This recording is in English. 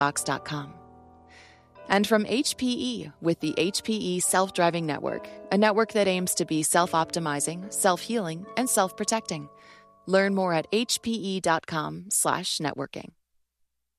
And from HPE with the HPE Self-Driving Network, a network that aims to be self-optimizing, self-healing, and self-protecting. Learn more at hpe.com/networking.